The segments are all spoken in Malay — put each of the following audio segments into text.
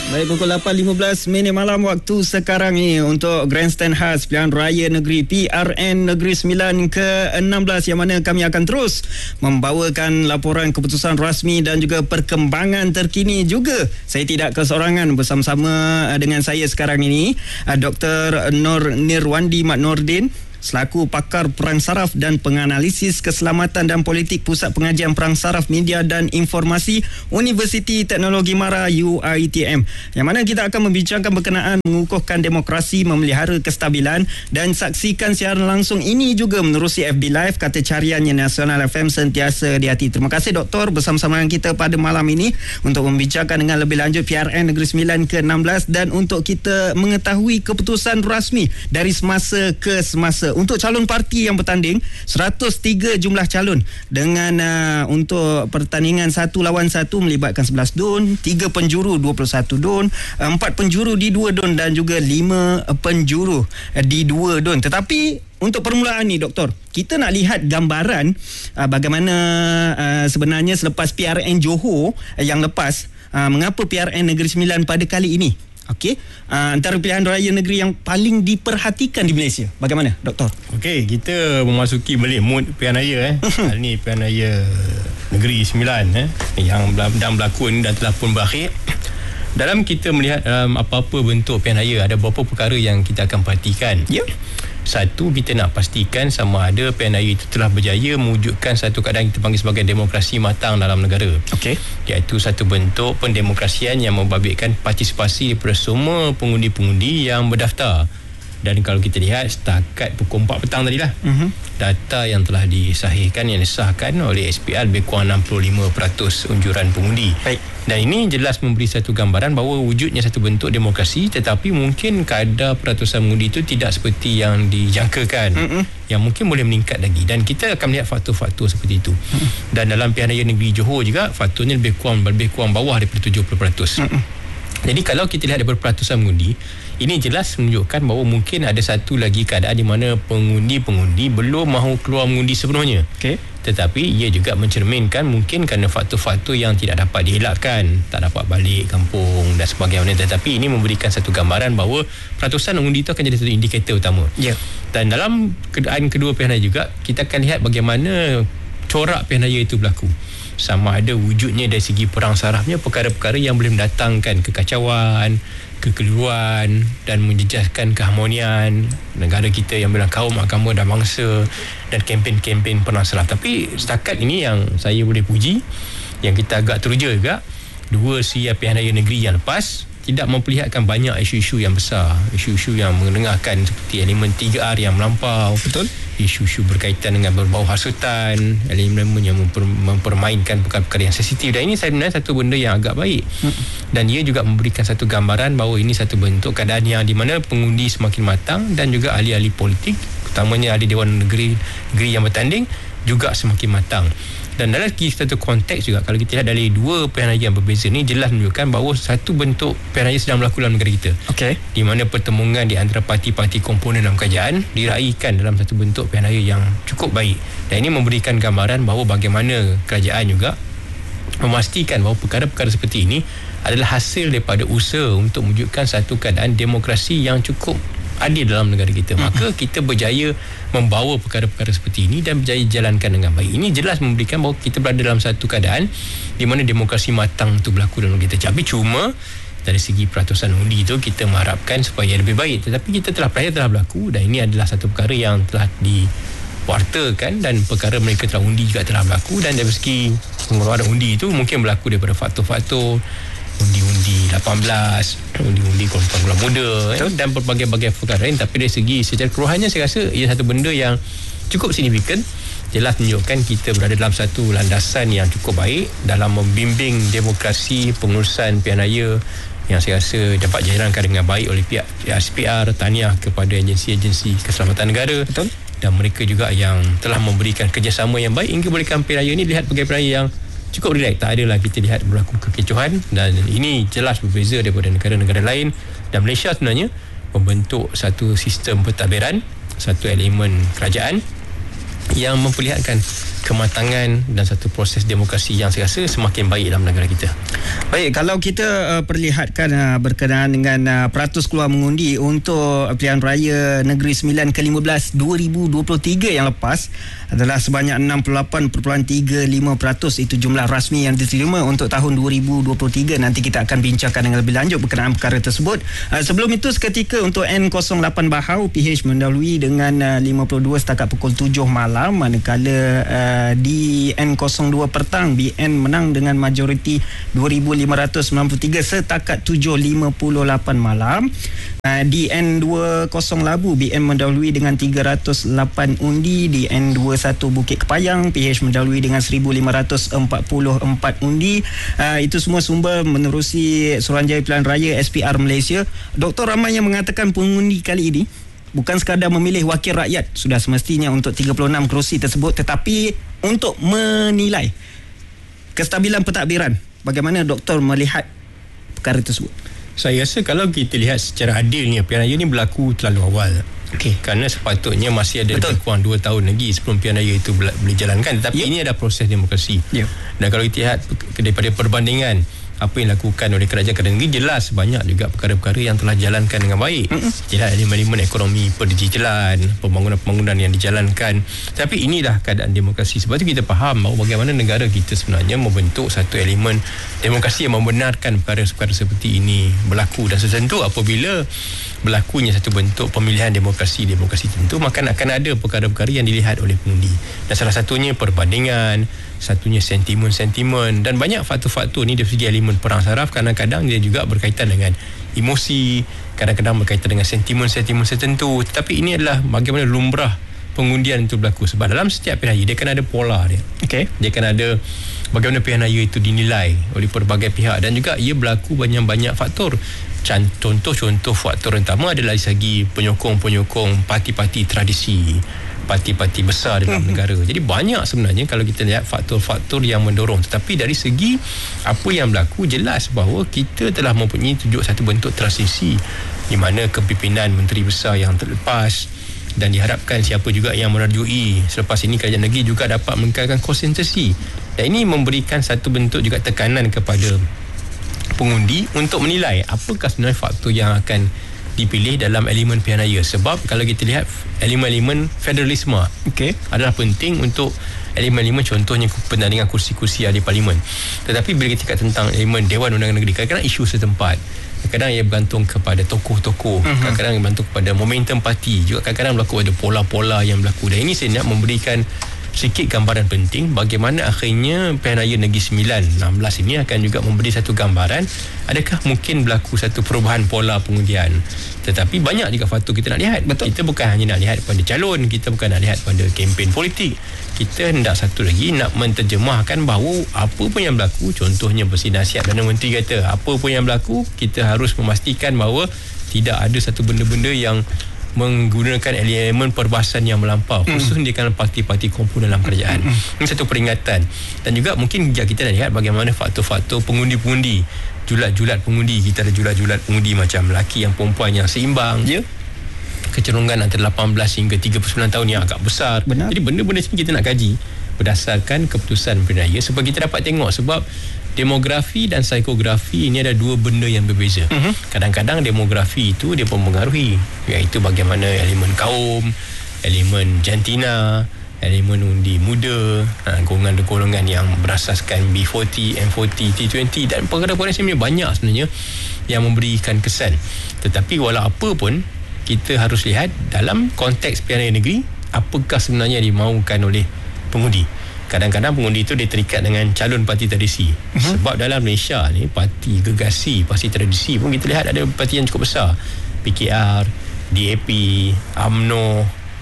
Baik, pukul 8.15 malam waktu sekarang ni untuk Grandstand Khas Pilihan Raya Negeri PRN Negeri Sembilan ke-16 yang mana kami akan terus membawakan laporan keputusan rasmi dan juga perkembangan terkini juga. Saya tidak kesorangan, bersama-sama dengan saya sekarang ini Dr. Nur Nirwandi Mat Nordin selaku pakar perang saraf dan penganalisis keselamatan dan politik Pusat Pengajian Perang Saraf Media dan Informasi Universiti Teknologi Mara UiTM, yang mana kita akan membincangkan berkenaan mengukuhkan demokrasi, memelihara kestabilan, dan saksikan siaran langsung ini juga menerusi FB Live Kata Cariannya Nasional FM sentiasa di hati. Terima kasih Doktor bersama-sama dengan kita pada malam ini untuk membincangkan dengan lebih lanjut PRN Negeri Sembilan ke-16 dan untuk kita mengetahui keputusan rasmi dari semasa ke semasa. Untuk calon parti yang bertanding 103 jumlah calon dengan untuk pertandingan 1 lawan 1 melibatkan 11 DUN, 3 penjuru 21 DUN, 4 penjuru di 2 DUN dan juga 5 penjuru di 2 DUN. Tetapi untuk permulaan ni Doktor, kita nak lihat gambaran bagaimana sebenarnya selepas PRN Johor yang lepas, mengapa PRN Negeri Sembilan pada kali ini okey, antara pilihan raya negeri yang paling diperhatikan di Malaysia. Bagaimana Doktor? Okey, kita memasuki balik mood pilihan raya Hari ni pilihan raya Negeri Sembilan yang sedang berlakon dan telah pun berakhir. Dalam kita melihat apa-apa bentuk pilihan raya, ada beberapa perkara yang kita akan perhatikan. Ya. Satu, kita nak pastikan sama ada pilihan raya itu telah berjaya mewujudkan satu keadaan kita panggil sebagai demokrasi matang dalam negara. Okey. Iaitu satu bentuk pendemokrasian yang membabitkan partisipasi daripada semua pengundi-pengundi yang berdaftar. Dan kalau kita lihat setakat pukul 4 petang tadi lah, data yang telah disahihkan, yang disahkan oleh SPR lebih kurang 65% unjuran pengundi. Baik. Dan ini jelas memberi satu gambaran bahawa wujudnya satu bentuk demokrasi, tetapi mungkin kadar peratusan mengundi itu tidak seperti yang dijangkakan, yang mungkin boleh meningkat lagi. Dan kita akan melihat faktor-faktor seperti itu. Dan dalam pilihan raya negeri Johor juga faktornya lebih kurang bawah daripada 70%. Jadi kalau kita lihat daripada peratusan mengundi, ini jelas menunjukkan bahawa mungkin ada satu lagi keadaan di mana pengundi-pengundi belum mahu keluar mengundi sepenuhnya. Okey. Tetapi ia juga mencerminkan mungkin kerana faktor-faktor yang tidak dapat dielakkan, tak dapat balik kampung dan sebagainya. Tetapi ini memberikan satu gambaran bahawa peratusan mengundi itu akan jadi satu indikator utama. Ya. Dan dalam keadaan kedua pilihan raya juga, kita akan lihat bagaimana corak pilihan raya itu berlaku. Sama ada wujudnya dari segi perang sarafnya, perkara-perkara yang boleh mendatangkan kekacauan, kekeliruan dan menjejaskan keharmonian negara kita yang bilang kaum, agama dan bangsa, dan kempen-kempen perang saraf. Tapi setakat ini yang saya boleh puji, yang kita agak teruja juga, dua siap pilihan raya negeri yang lepas tidak memperlihatkan banyak isu-isu yang besar, isu-isu yang menengahkan seperti elemen 3R yang melampau. Betul. Isu-isu berkaitan dengan berbau hasutan, elemen yang mempermainkan perkara-perkara yang sensitif. Dan ini saya sebenarnya satu benda yang agak baik. Dan ia juga memberikan satu gambaran bahawa ini satu bentuk keadaan yang di mana pengundi semakin matang dan juga ahli-ahli politik, utamanya ahli Dewan Negeri yang bertanding juga semakin matang. Dan dalam satu konteks juga, kalau kita lihat dari dua pilihan raya yang berbeza ni, jelas menunjukkan bahawa satu bentuk pilihan raya sedang berlaku dalam negara kita. Okey. Di mana pertemuan di antara parti-parti komponen dalam kerajaan diraikan dalam satu bentuk pilihan raya yang cukup baik. Dan ini memberikan gambaran bahawa bagaimana kerajaan juga memastikan bahawa perkara-perkara seperti ini adalah hasil daripada usaha untuk mewujudkan satu keadaan demokrasi yang cukup adil dalam negara kita. Maka kita berjaya membawa perkara-perkara seperti ini dan berjaya jalankan dengan baik. Ini jelas memberikan bahawa kita berada dalam satu keadaan di mana demokrasi matang itu berlaku dalam negara kita. Tapi cuma dari segi peratusan undi itu kita mengharapkan supaya lebih baik. Tetapi kita telah berlaku dan ini adalah satu perkara yang telah diwartakan dan perkara mereka telah undi juga telah berlaku. Dan dari segi pengeluaran undi itu mungkin berlaku daripada faktor-faktor undi-undi 18, undi-undi golongan muda dan berbagai-bagai perkara lain. Tapi dari segi secara keseluruhannya saya rasa ia satu benda yang cukup signifikan, jelas menunjukkan kita berada dalam satu landasan yang cukup baik dalam membimbing demokrasi pengurusan pilihan raya yang saya rasa dapat dijalankan dengan baik oleh pihak SPR. Tahniah kepada agensi-agensi keselamatan negara. Betul. Dan mereka juga yang telah memberikan kerjasama yang baik hingga bolehkan pilihan raya ini dilihat sebagai pilihan raya yang cukup relax. Tak adalah kita lihat berlaku kekecohan. Dan ini jelas berbeza daripada negara-negara lain. Dan Malaysia sebenarnya membentuk satu sistem pentadbiran, satu elemen kerajaan yang memperlihatkan kematangan dan satu proses demokrasi yang saya rasa semakin baik dalam negara kita. Baik, kalau kita perlihatkan berkenaan dengan peratus keluar mengundi untuk pilihan raya Negeri Sembilan ke-15 2023 yang lepas adalah sebanyak 68.35% itu jumlah rasmi yang diterima untuk tahun 2023. Nanti kita akan bincangkan dengan lebih lanjut berkenaan perkara tersebut. Sebelum itu seketika untuk N08 Bahau, PH mendahului dengan 52 setakat pukul 7 malam, manakala di N02 petang BN menang dengan majoriti 2,593 setakat 7.58 malam. Di N20 Labu, BN mendahului dengan 308 undi. Di N21 Bukit Kepayang, PH mendahului dengan 1,544 undi. Itu semua sumber menerusi Suruhanjaya Pilihan Raya SPR Malaysia. Dr. Rahman yang mengatakan pengundi kali ini bukan sekadar memilih wakil rakyat sudah semestinya untuk 36 kerusi tersebut, tetapi untuk menilai kestabilan pentadbiran. Bagaimana doktor melihat perkara tersebut? Saya rasa kalau kita lihat secara adilnya, pilihan raya ini berlaku terlalu awal. Kerana sepatutnya masih ada lebih kurang 2 tahun lagi sebelum pilihan raya itu boleh jalankan. Tetapi ini ada proses demokrasi. Dan kalau kita lihat daripada perbandingan apa yang dilakukan oleh kerajaan negeri, jelas banyak juga perkara-perkara yang telah dijalankan dengan baik. Jelas elemen-elemen ekonomi, perdigitalan, pembangunan-pembangunan yang dijalankan. Tapi inilah keadaan demokrasi. Sebab itu kita faham bahawa bagaimana negara kita sebenarnya membentuk satu elemen demokrasi yang membenarkan perkara-perkara seperti ini berlaku. Dan setentu apabila berlakunya satu bentuk pemilihan demokrasi tentu, maka akan ada perkara-perkara yang dilihat oleh pengundi. Dan salah satunya perbandingan, satunya sentimen dan banyak faktor-faktor ni dari segi elemen perang saraf. Kadang-kadang dia juga berkaitan dengan emosi, kadang-kadang berkaitan dengan sentimen tertentu. Tetapi ini adalah bagaimana lumrah pengundian itu berlaku. Sebab dalam setiap pilihan raya dia akan ada pola dia. Dia akan ada bagaimana pilihan raya itu dinilai oleh pelbagai pihak, dan juga ia berlaku banyak faktor. Contoh faktor utama adalah dari segi penyokong parti-parti tradisi, parti-parti besar dalam negara. Jadi banyak sebenarnya kalau kita lihat faktor-faktor yang mendorong. Tetapi dari segi apa yang berlaku, jelas bahawa kita telah mempunyai satu bentuk transisi di mana kepimpinan menteri besar yang terlepas, dan diharapkan siapa juga yang merajui selepas ini kerajaan negeri juga dapat mengekalkan konsentrasi. Dan ini memberikan satu bentuk juga tekanan kepada pengundi untuk menilai apakah sebenarnya faktor yang akan dipilih dalam elemen pilihan raya. Sebab kalau kita lihat elemen-elemen federalisme adalah penting untuk elemen-elemen, contohnya pertandingan kursi-kursi ahli parlimen. Tetapi bila kita cakap tentang elemen Dewan Undangan Negeri, kadang-kadang isu setempat, kadang-kadang ia bergantung kepada tokoh-tokoh, kadang-kadang ia bergantung kepada momentum parti, juga kadang-kadang berlaku ada pola-pola yang berlaku. Dan ini saya nak memberikan sedikit gambaran penting bagaimana akhirnya pilihan raya Negeri Sembilan 16 ini akan juga memberi satu gambaran adakah mungkin berlaku satu perubahan pola pengundian. Tetapi banyak juga faktor kita nak lihat. Kita bukan hanya nak lihat pada calon, kita bukan nak lihat pada kempen politik. Kita hendak satu lagi nak menterjemahkan bahawa apa pun yang berlaku, contohnya Bersih Nasihat Perdana Menteri kata apa pun yang berlaku, kita harus memastikan bahawa tidak ada satu benda-benda yang menggunakan elemen perbahasan yang melampau, khususnya di kalangan parti-parti komponen dalam kerajaan. Ini satu peringatan. Dan juga mungkin kita nak lihat bagaimana faktor-faktor pengundi-pengundi, julat-julat pengundi. Kita ada julat-julat pengundi macam lelaki yang perempuan yang seimbang, kecenderungan antara 18 hingga 39 tahun yang agak besar. Jadi benda-benda sini kita nak kaji berdasarkan keputusan pilihan raya supaya kita dapat tengok. Sebab demografi dan psikografi ini ada dua benda yang berbeza. Kadang-kadang demografi itu dia mempengaruhi, iaitu bagaimana elemen kaum, elemen jantina, elemen undi muda, golongan-golongan yang berasaskan B40, M40, T20 dan perkara-perkara sebenarnya banyak sebenarnya yang memberikan kesan. Tetapi walau apa pun, kita harus lihat dalam konteks pilihan raya negeri, apakah sebenarnya dimaukan oleh pengundi. Kadang-kadang pengundi itu dia terikat dengan calon parti tradisi. Sebab dalam Malaysia ni, parti gergasi, parti tradisi pun kita lihat ada parti yang cukup besar. PKR, DAP, UMNO,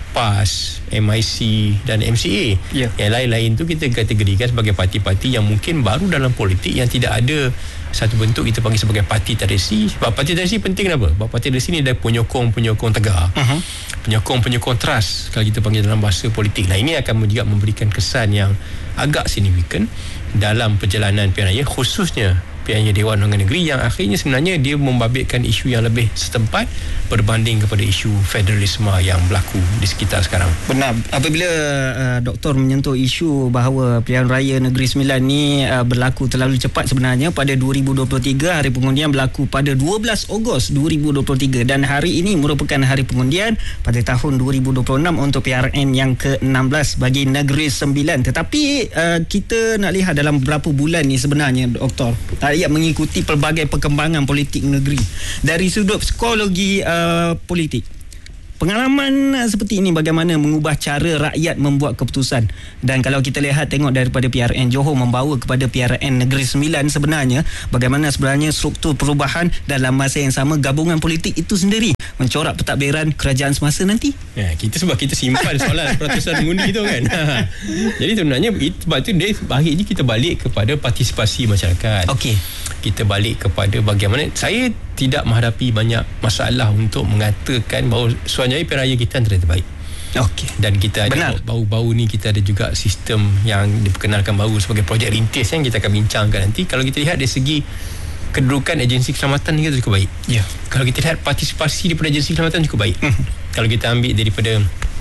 PAS, MIC dan MCA. Yang lain-lain tu kita kategorikan sebagai parti-parti yang mungkin baru dalam politik, yang tidak ada satu bentuk kita panggil sebagai parti tradisi. Sebab parti tradisi penting kenapa? Sebab parti tradisi ni ada penyokong-penyokong tegar, penyokong-penyokong trust kalau kita panggil dalam bahasa politik. Nah, ini akan juga memberikan kesan yang agak signifikan dalam perjalanan pilihan raya, khususnya pilihan Dewan Undangan Negeri yang akhirnya sebenarnya dia membabitkan isu yang lebih setempat berbanding kepada isu federalisme yang berlaku di sekitar sekarang. Benar. Apabila Doktor menyentuh isu bahawa pilihan raya Negeri Sembilan ni berlaku terlalu cepat, sebenarnya pada 2023 hari pengundian berlaku pada 12 Ogos 2023 dan hari ini merupakan hari pengundian pada tahun 2026 untuk PRN yang ke-16 bagi Negeri Sembilan. Tetapi kita nak lihat dalam beberapa bulan ni sebenarnya Doktor, rakyat mengikuti pelbagai perkembangan politik negeri dari sudut psikologi politik. Pengalaman seperti ini bagaimana mengubah cara rakyat membuat keputusan, dan kalau kita lihat tengok daripada PRN Johor membawa kepada PRN Negeri Sembilan, sebenarnya bagaimana sebenarnya struktur perubahan dalam masa yang sama gabungan politik itu sendiri mencorak pentadbiran kerajaan semasa nanti. Ya, sebab kita simpan soalan peratusan mengundi tu kan. Jadi sebenarnya sebab tu dia akhirnya kita balik kepada partisipasi masyarakat. Okey. Kita balik kepada bagaimana, saya tidak menghadapi banyak masalah untuk mengatakan bahawa suruhanjaya pilihan raya kita antara terbaik. Okey. Dan kita ada baru-baru ni kita ada juga sistem yang diperkenalkan baru sebagai projek rintis yang kita akan bincangkan nanti. Kalau kita lihat dari segi kedudukan agensi keselamatan kita cukup baik. Ya. Kalau kita lihat partisipasi daripada agensi keselamatan cukup baik. Kalau kita ambil daripada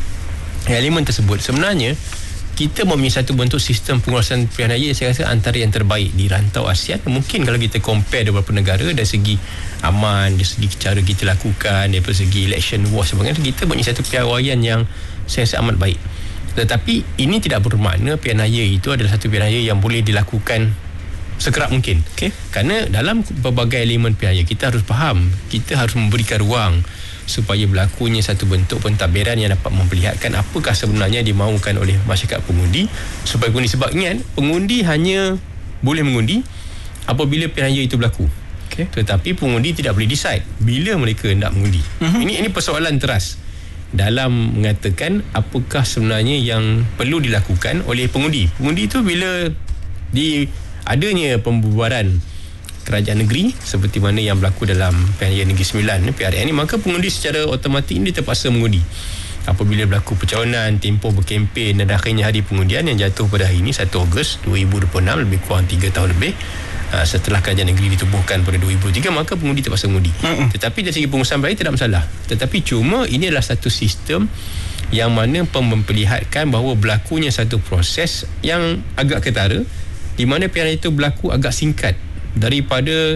elemen tersebut, sebenarnya kita mempunyai satu bentuk sistem pengurusan pilihan raya saya rasa antara yang terbaik di rantau ASEAN. Mungkin kalau kita compare beberapa negara dari segi aman, dari segi cara kita lakukan, dari segi election wash sebagainya, kita mempunyai satu piawaian yang saya rasa amat baik. Tetapi ini tidak bermakna pilihan raya itu adalah satu pilihan raya yang boleh dilakukan sekerap mungkin. Okay. Kerana dalam berbagai elemen pilihan raya kita harus faham, kita harus memberikan ruang supaya berlakunya satu bentuk pentadbiran yang dapat memperlihatkan apakah sebenarnya dimaukan oleh masyarakat pengundi supaya pengundi. Sebab ingat, pengundi hanya boleh mengundi apabila pilihan raya itu berlaku. Okay. Tetapi pengundi tidak boleh decide bila mereka nak mengundi. Ini persoalan teras dalam mengatakan apakah sebenarnya yang perlu dilakukan oleh pengundi. Pengundi itu bila adanya pembubaran kerajaan negeri seperti mana yang berlaku dalam pilihan Negeri Sembilan PRN ni, maka pengundi secara automatik ini terpaksa mengundi apabila berlaku percalonan, tempoh berkempen dan akhirnya hari pengundian yang jatuh pada hari ini 1 Ogos 2026, lebih kurang 3 tahun lebih setelah kerajaan negeri ditubuhkan pada 2003, maka pengundi terpaksa mengundi. Tetapi dari segi pengurusan pilihan tidak masalah. Tetapi cuma ini adalah satu sistem yang mana memperlihatkan bahawa berlakunya satu proses yang agak ketara di mana pilihan itu berlaku agak singkat daripada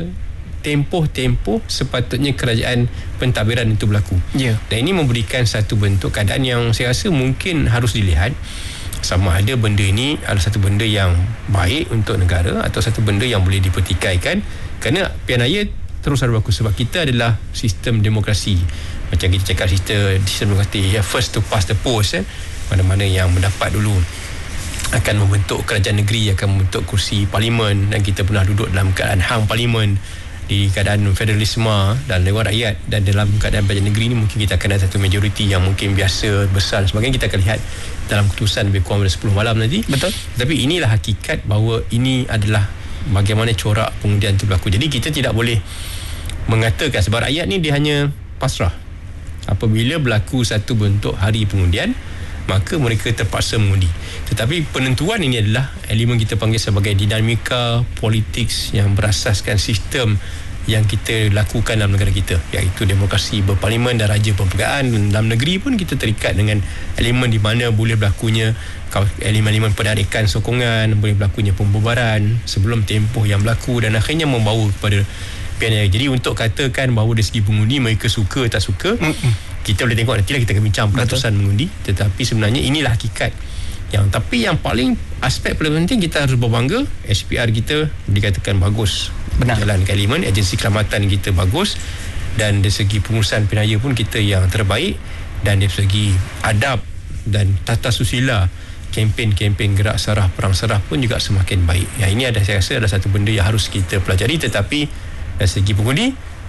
tempoh sepatutnya kerajaan pentadbiran itu berlaku. Dan ini memberikan satu bentuk keadaan yang saya rasa mungkin harus dilihat sama ada benda ini adalah satu benda yang baik untuk negara atau satu benda yang boleh dipertikaikan, kerana pilihan raya terus harus berlaku sebab kita adalah sistem demokrasi. Macam kita cakap sistem demokrasi first to pass the post, mana-mana yang mendapat dulu akan membentuk kerajaan negeri, akan membentuk kursi parlimen, dan kita pernah duduk dalam keadaan hang parlimen di keadaan federalisme dan Dewan Rakyat, dan dalam keadaan kerajaan negeri ni mungkin kita akan ada satu majoriti yang mungkin biasa, besar dan sebagainya. Kita akan lihat dalam keputusan lebih kurang pada 10 malam nanti. Betul. Tapi inilah hakikat bahawa ini adalah bagaimana corak pengundian itu berlaku. Jadi kita tidak boleh mengatakan sebab rakyat ni dia hanya pasrah apabila berlaku satu bentuk hari pengundian maka mereka terpaksa mengundi. Tetapi penentuan ini adalah elemen kita panggil sebagai dinamika politik yang berasaskan sistem yang kita lakukan dalam negara kita, iaitu demokrasi berparlimen dan raja perpergaan. Dalam negeri pun kita terikat dengan elemen di mana boleh berlakunya elemen-elemen penarikan sokongan, boleh berlakunya pembubaran sebelum tempoh yang berlaku dan akhirnya membawa kepada pilihan raya. Jadi untuk katakan bahawa dari segi pengundi mereka suka tak suka, kita boleh tengok nantilah, kita akan bincang peratusan mengundi. Tetapi sebenarnya inilah hakikat tapi yang paling aspek paling penting, kita harus berbangga SPR kita dikatakan bagus. Benar. Jalankan elemen agensi keselamatan kita bagus, dan dari segi pengurusan pilihan raya pun kita yang terbaik, dan dari segi adab dan tata susila kempen-kempen gerak sarah perang sarah pun juga semakin baik. Yang ini saya rasa adalah satu benda yang harus kita pelajari. Tetapi dari segi pengundi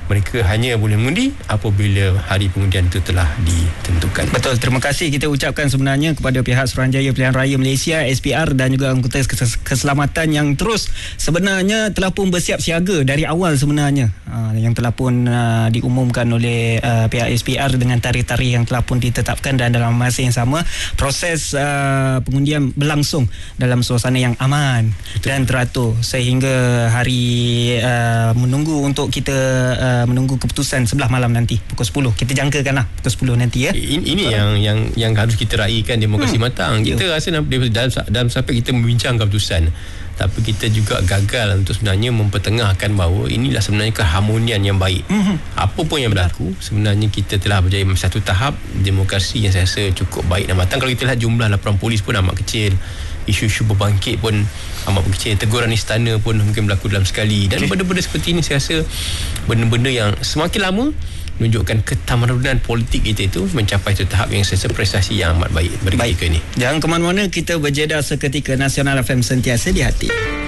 mereka hanya boleh mengundi apabila hari pengundian itu telah ditentukan. Betul, terima kasih kita ucapkan sebenarnya kepada pihak Suruhanjaya Pilihan Raya Malaysia, SPR dan juga anggota keselamatan yang terus sebenarnya telah pun bersiap siaga dari awal sebenarnya, yang telah pun diumumkan oleh pihak SPR dengan tarikh-tarikh yang telah pun ditetapkan, dan dalam masa yang sama proses pengundian berlangsung dalam suasana yang aman. Betul. Dan teratur sehingga hari menunggu untuk kita menunggu keputusan sebelah malam nanti pukul 10. Kita jangkakanlah pukul 10 nanti ya. Ini yang harus kita raikan demokrasi matang. Kita rasa dalam sampai kita membincang keputusan, tapi kita juga gagal untuk sebenarnya mempertengahkan bahawa inilah sebenarnya keharmonian yang baik. Apa pun yang berlaku, sebenarnya kita telah berjaya satu tahap demokrasi yang saya rasa cukup baik dan matang. Kalau kita lihat jumlah laporan polis pun amat kecil, isu-isu berbangkit pun amat kecil, teguran istana pun mungkin berlaku dalam sekali, dan benda-benda seperti ini saya rasa benda-benda yang semakin lama menunjukkan ketamadunan politik kita itu mencapai satu tahap yang saya rasa prestasi yang amat baik bagi kita ini. Jangan ke mana-mana, kita berjeda seketika. Nasional FM sentiasa di hati.